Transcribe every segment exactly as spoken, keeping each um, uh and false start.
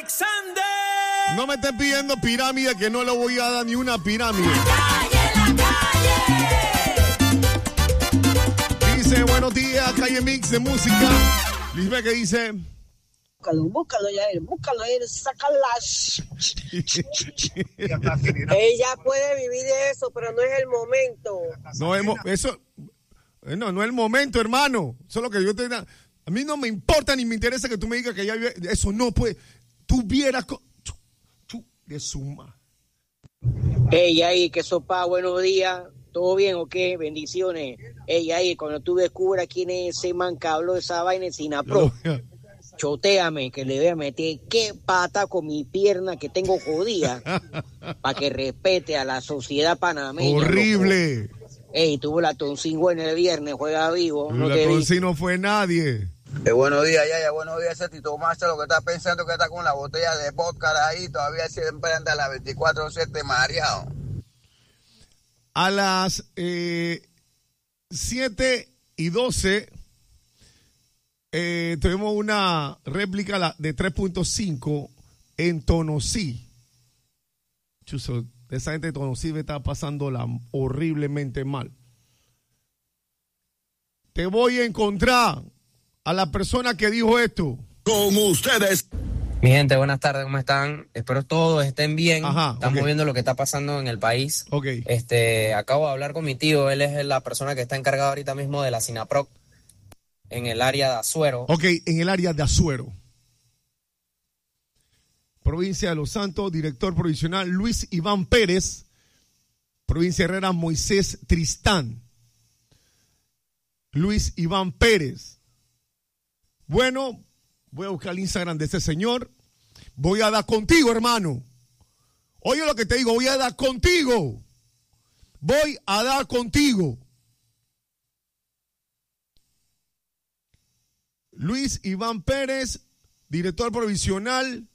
Alexander. No me estén pidiendo pirámide, que no le voy a dar ni una pirámide. La calle, la calle. Dice, buenos días, Calle Mix de música. Lisbeth, ¿qué dice? Búscalo, búscalo ya, él, búscalo, él, sácala. Ella puede vivir de eso, pero no es el momento. No, es mo- eso, no, no es el momento, hermano. Eso es lo que yo te... A mí no me importa ni me interesa que tú me digas que ya vive... Eso no puede... Tú vieras... Co- tú, tú de suma. Ella ahí, que sopa, buenos días. ¿Todo bien o qué? Bendiciones. Ella ahí, cuando tú descubras quién es ese man que habló de esa vaina en Sinapro, chotéame, que le voy a meter qué pata con mi pierna que tengo jodida para que respete a la sociedad panameña. Horrible. Loco. Ey, tuvo la Toncín buena el viernes, juega vivo. No la te Toncín no fue nadie. Eh, buenos días, ya, ya, buenos días, ese Tito Master, lo que está pensando que está con la botella de vodka ahí, todavía siempre anda a la veinticuatro siete mareado. A las eh, siete y doce eh, tuvimos una réplica de tres punto cinco en Tonosí. Chuso, esa gente de Tonosí me está pasándola horriblemente mal. Te voy a encontrar a la persona que dijo esto. Con ustedes. Mi gente, buenas tardes, ¿cómo están? Espero todos estén bien. Ajá, Estamos okay. viendo lo que está pasando en el país. Okay. Este, acabo de hablar con mi tío, él es la persona que está encargada ahorita mismo de la SINAPROC en el área de Azuero. Ok, en el área de Azuero. Provincia de Los Santos, director provisional Luis Iván Pérez. Provincia Herrera, Moisés Tristán. Luis Iván Pérez. Bueno, voy a buscar el Instagram de ese señor. Voy a dar contigo, hermano. Oye lo que te digo, voy a dar contigo. Voy a dar contigo. Luis Iván Pérez, director provisional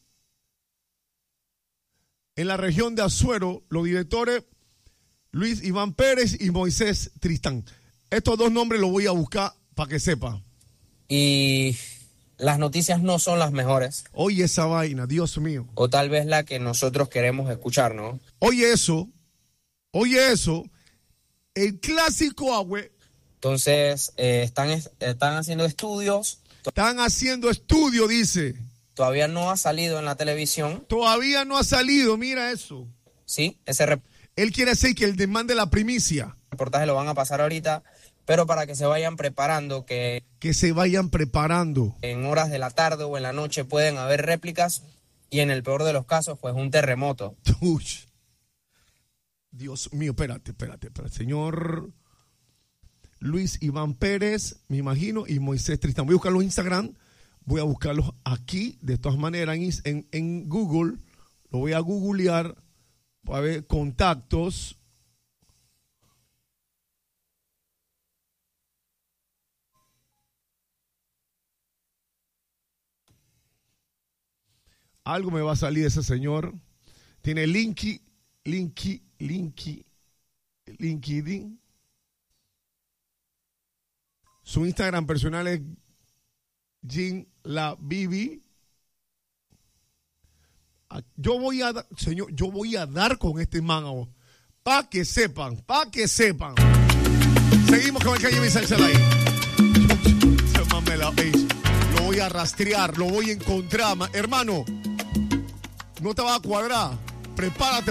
en la región de Azuero. Los directores Luis Iván Pérez y Moisés Tristán. Estos dos nombres los voy a buscar para que sepa. Y las noticias no son las mejores. Oye esa vaina, Dios mío. O tal vez la que nosotros queremos escuchar, ¿no? Oye eso, oye eso, el clásico agüe. Entonces, eh, están, están haciendo estudios. Están haciendo estudios, dice. Todavía no ha salido en la televisión. Todavía no ha salido, mira eso. Sí, ese rep- Él quiere decir que él demande la primicia. reportaje lo van a pasar ahorita, pero para que se vayan preparando, que... Que se vayan preparando. En horas de la tarde o en la noche pueden haber réplicas y en el peor de los casos, pues un terremoto. Uy. Dios mío, espérate, espérate, espérate. Señor Luis Iván Pérez, me imagino, y Moisés Tristán. Voy a buscar los Instagram, voy a buscarlos aquí, de todas maneras, en, en, en Google. Lo voy a googlear para ver contactos. Algo me va a salir de ese señor. Tiene Linky, Linky, Linky, LinkedIn. Su Instagram personal es Jean La Bibi. Yo voy a dar, señor, yo voy a dar con este man para que sepan, para que sepan. Seguimos con el Calle Vicente ahí. Lo voy a rastrear, lo voy a encontrar, hermano. No te va a cuadrar. Prepárate.